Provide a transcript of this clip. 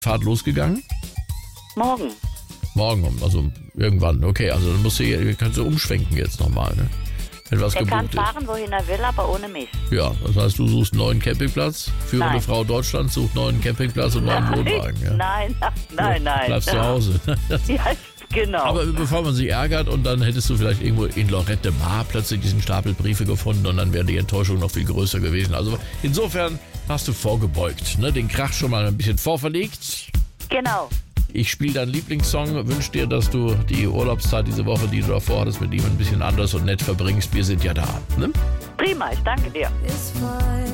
Fahrt losgegangen? Morgen. Morgen, also irgendwann. Okay, also dann kannst du umschwenken jetzt nochmal, ne? Wenn was Er kann gebucht ist. fahren, wohin er will, aber ohne mich. Ja, das heißt, du suchst einen neuen Campingplatz. Führende Nein. Frau Deutschland sucht einen neuen Campingplatz und einen neuen Wohnwagen. Ja. Nein. Bleibst zu Hause. Ja, genau. Aber bevor man sich ärgert und dann hättest du vielleicht irgendwo in Lorette Mar plötzlich diesen Stapel Briefe gefunden und dann wäre die Enttäuschung noch viel größer gewesen. Also insofern hast du vorgebeugt, ne? Den Krach schon mal ein bisschen vorverlegt. Genau. Ich spiele deinen Lieblingssong, wünsche dir, dass du die Urlaubszeit diese Woche, die du davor hattest, mit ihm ein bisschen anders und nett verbringst. Wir sind ja da. Ne? Prima, ich danke dir.